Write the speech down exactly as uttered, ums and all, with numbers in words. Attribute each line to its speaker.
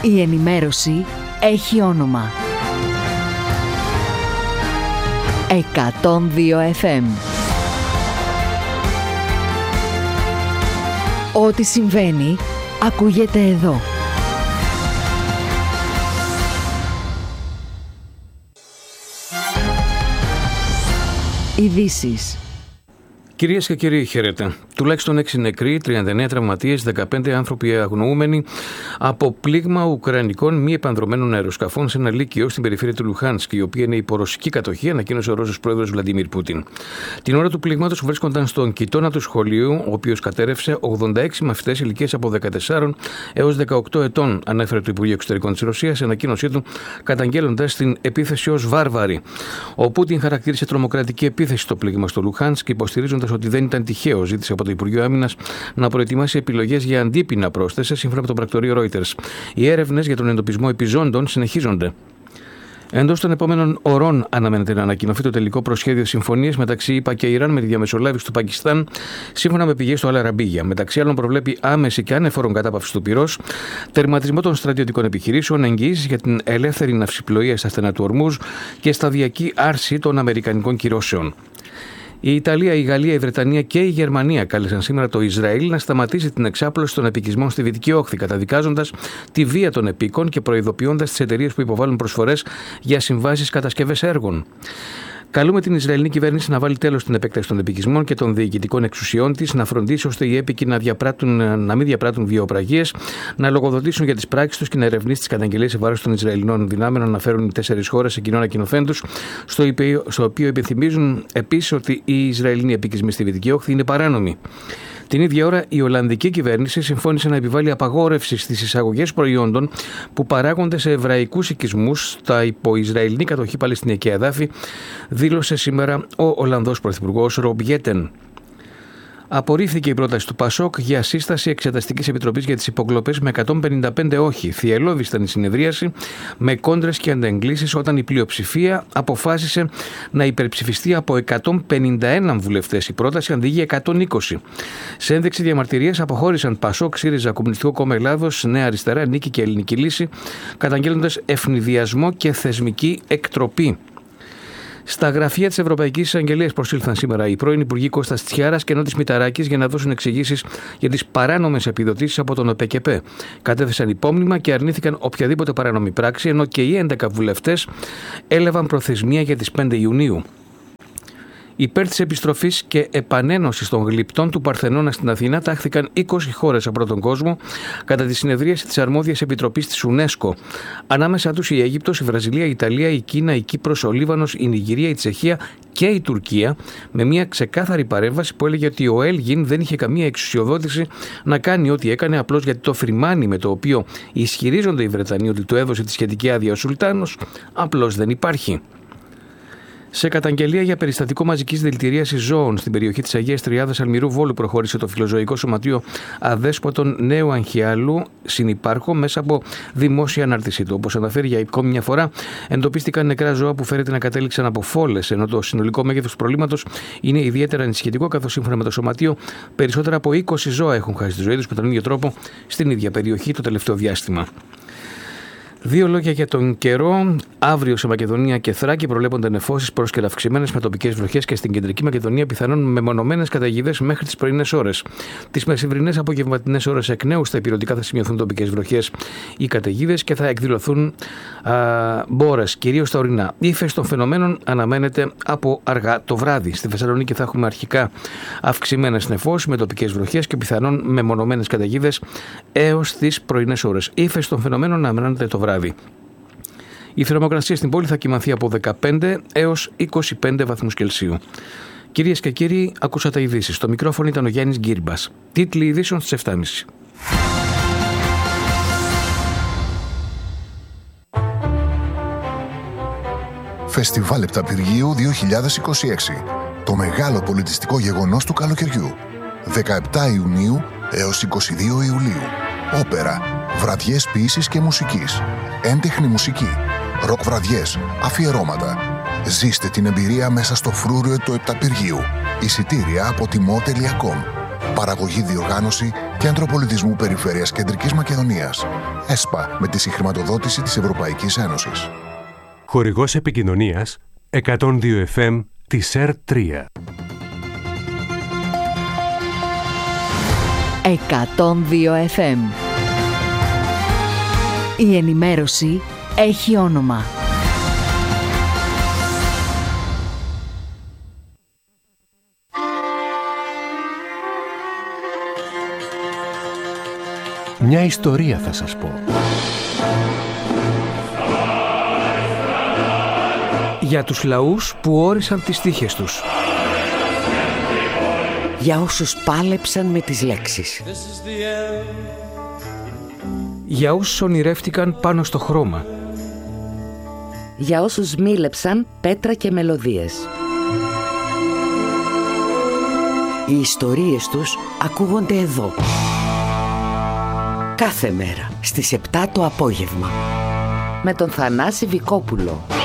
Speaker 1: Η ενημέρωση έχει όνομα. εκατόν δύο εφ εμ. Ό,τι συμβαίνει, ακούγεται εδώ. Ειδήσεις.
Speaker 2: Κυρίες και κύριοι, χαίρετε. Τουλάχιστον έξι νεκροί, τριάντα εννέα τραυματίες, δεκαπέντε άνθρωποι αγνοούμενοι από πλήγμα ουκρανικών μη επανδρωμένων αεροσκαφών σε ένα λύκειο στην περιφέρεια του Λουχάνσκ, η οποία είναι υπό ρωσική κατοχή, ανακοίνωσε ο Ρώσος πρόεδρος Βλαντιμίρ Πούτιν. Την ώρα του πλήγματος βρίσκονταν στον κοιτώνα του σχολείου, ο οποίος κατέρρευσε, ογδόντα έξι μαθητές ηλικίας από δεκατέσσερα έως δεκαοκτώ ετών, ανέφερε το Υπουργείο Εξωτερικών της Ρωσίας σε ανακοίνωσή του, καταγγέλλοντας την επίθεση ως βάρβαρη. Ο Πούτιν χαρακτήρισε τρομοκρατική επίθεση το πλήγμα στο Λουχάνσκ, υποστηρίζοντας ότι δεν ήταν τυχαίο. Ζήτησε από το Υπουργείο Άμυνας να προετοιμάσει επιλογές για αντίπεινα πρόσθεσε, σύμφωνα με το πρακτορείο Reuters. Οι έρευνες για τον εντοπισμό επιζώντων συνεχίζονται. Εντός των επόμενων ωρών αναμένεται να ανακοινωθεί το τελικό προσχέδιο συμφωνίας μεταξύ ΗΠΑ και Ιράν με τη διαμεσολάβηση του Πακιστάν, σύμφωνα με πηγές του Αλ Αραμπίγια. Μεταξύ άλλων, προβλέπει άμεση και ανεφόρον κατάπαυση του πυρός, τερματισμό των στρατιωτικών επιχειρήσεων, εγγυήσεις για την ελεύθερη ναυσιπλοεία στα στενά του Ορμούζ και σταδιακή άρση των αμερικανικών κυρώσεων. Η Ιταλία, η Γαλλία, η Βρετανία και η Γερμανία κάλεσαν σήμερα το Ισραήλ να σταματήσει την εξάπλωση των επικισμών στη Δυτική Όχθη, καταδικάζοντας τη βία των επίκων και προειδοποιώντας τις εταιρείες που υποβάλλουν προσφορές για συμβάσεις κατασκευές έργων. Καλούμε την Ισραηλινή κυβέρνηση να βάλει τέλος στην επέκταση των επικισμών και των διοικητικών εξουσιών της, να φροντίσει ώστε οι έπικοι να, διαπράττουν, να μην διαπράττουν βιοπραγίες, να λογοδοτήσουν για τις πράξεις τους και να ερευνήσει τις καταγγελίες σε βάρος των Ισραηλινών δυνάμεων, αναφέρουν οι τέσσερις χώρες σε κοινό ανακοινωθέν τους, στο, στο οποίο υπενθυμίζουν επίσης ότι οι Ισραηλινοί επικισμοί στη Δυτική Όχθη είναι παράνομοι. Την ίδια ώρα, η Ολλανδική κυβέρνηση συμφώνησε να επιβάλει απαγόρευση στις εισαγωγές προϊόντων που παράγονται σε εβραϊκούς οικισμούς στα υπό Ισραηλινή κατοχή Παλαιστινιακή εδάφη, δήλωσε σήμερα ο Ολλανδός Πρωθυπουργός Ρομπ Γέτεν. Απορρίφθηκε η πρόταση του Πασόκ για σύσταση Εξεταστικής Επιτροπής για τις υποκλοπές με εκατόν πενήντα πέντε όχι. Θυελλώδης ήταν η συνεδρίαση με κόντρες και αντεγκλήσεις όταν η πλειοψηφία αποφάσισε να υπερψηφιστεί από εκατόν πενήντα ένα βουλευτές η πρόταση αντί για εκατόν είκοσι. Σε ένδειξη διαμαρτυρίας αποχώρησαν Πασόκ, ΣΥΡΙΖΑ, Κομμουνιστικό Κόμμα Ελλάδος, Νέα Αριστερά, Νίκη και Ελληνική Λύση, καταγγέλλοντας ευνηδιασμό και θεσμική εκτροπή. Στα γραφεία της Ευρωπαϊκής Εισαγγελίας προσήλθαν σήμερα οι πρώην Υπουργοί Κώστας Τσιάρας και Νότης Μηταράκης για να δώσουν εξηγήσεις για τις παράνομες επιδοτήσεις από τον ΟΠΕΚΕΠΕ. Κατέθεσαν υπόμνημα και αρνήθηκαν οποιαδήποτε παράνομη πράξη, ενώ και οι έντεκα βουλευτές έλαβαν προθεσμία για τις πέντε Ιουνίου. Υπέρ της επιστροφής και επανένωσης των γλυπτών του Παρθενώνα στην Αθήνα τάχθηκαν είκοσι χώρες από τον κόσμο κατά τη συνεδρίαση της Αρμόδιας Επιτροπής της UNESCO. Ανάμεσα τους η Αίγυπτος, η Βραζιλία, η Ιταλία, η Κίνα, η Κύπρος, ο Λίβανος, η Νιγηρία, η Τσεχία και η Τουρκία, με μια ξεκάθαρη παρέμβαση που έλεγε ότι ο Έλγιν δεν είχε καμία εξουσιοδότηση να κάνει ό,τι έκανε, απλώς γιατί το φριμάνι με το οποίο ισχυρίζονται οι Βρετανοί ότι του έδωσε τη σχετική άδεια ο Σουλτάνος απλώς δεν υπάρχει. Σε καταγγελία για περιστατικό μαζικής δηλητηρίασης ζώων στην περιοχή της Αγίας Τριάδας Αλμυρού Βόλου προχώρησε το Φιλοζωικό Σωματείο Αδέσποτων Νέου Αγχιάλου συνυπάρχο μέσα από δημόσια ανάρτησή του. Όπως αναφέρει για ακόμη μια φορά, εντοπίστηκαν νεκρά ζώα που φέρεται να κατέληξαν από φόλες, ενώ το συνολικό μέγεθος του προβλήματος είναι ιδιαίτερα ανησυχητικό, καθώς σύμφωνα με το Σωματείο περισσότερα από είκοσι ζώα έχουν χάσει τη ζωή τους με τον ίδιο τρόπο στην ίδια περιοχή το τελευταίο διάστημα. Δύο λόγια για τον καιρό. Αύριο σε Μακεδονία και Θράκη προβλέπονται νεφώσεις πρόσκαιρα αυξημένες με τοπικές βροχές και στην κεντρική Μακεδονία πιθανόν μεμονωμένες καταιγίδες μέχρι τις πρωινές ώρες. Τις μεσημβρινές απογευματινές ώρες εκ νέου στα ηπειρωτικά θα σημειωθούν τοπικές βροχές ή καταιγίδες και θα εκδηλωθούν μπόρες, κυρίως στα ορεινά. Η ύφεση των φαινομένων αναμένεται από αργά το βράδυ. Στη Θεσσαλονίκη θα έχουμε αρχικά αυξημένες νεφώσεις με τοπικές βροχές και πιθανόν μεμονωμένες καταιγίδες έως τις πρωινές ώρες. Η ύφεση των φαινομένων αναμένεται το βράδυ. Η θερμοκρασία στην πόλη θα κυμανθεί από δεκαπέντε έως είκοσι πέντε βαθμούς Κελσίου. Κυρίες και κύριοι, ακούσατε ειδήσεις. Στο μικρόφωνο ήταν ο Γιάννης Γκίρμπας. Τίτλοι ειδήσεων στις επτά και μισή.
Speaker 3: Φεστιβάλ Επταπηργίου δύο χιλιάδες είκοσι έξι. Το μεγάλο πολιτιστικό γεγονός του καλοκαιριού. δεκαεπτά Ιουνίου έως είκοσι δύο Ιουλίου. Όπερα, βραδιές ποίησης και μουσικής, έντεχνη μουσική, ροκ βραδιές, αφιερώματα. Ζήστε την εμπειρία μέσα στο φρούριο του Επταπηργίου. Εισιτήρια από τιμό τελεία κομ. Παραγωγή, διοργάνωση Κέντρο Πολιτισμού Περιφέρειας Κεντρικής Μακεδονίας. ΕΣΠΑ, με τη συγχρηματοδότηση της Ευρωπαϊκής Ένωσης.
Speaker 4: Χορηγός επικοινωνίας εκατόν δύο εφ εμ της ΕΡ τρία.
Speaker 1: εκατόν δύο εφ εμ. Η ενημέρωση έχει όνομα.
Speaker 4: Μια ιστορία θα σας πω.
Speaker 2: Για τους λαούς που όρισαν τις τύχες τους.
Speaker 5: Για όσους πάλεψαν με τις λέξεις.
Speaker 2: Για όσους ονειρεύτηκαν πάνω στο χρώμα.
Speaker 5: Για όσους μίλεψαν πέτρα και μελωδίες. Οι ιστορίες τους ακούγονται εδώ. Κάθε μέρα στις επτά το απόγευμα. Με τον Θανάση Βικόπουλο.